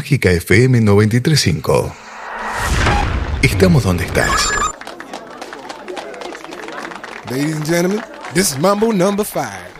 Mágica FM 93.5. Estamos donde estás. Ladies and gentlemen, this is Mambo number 5.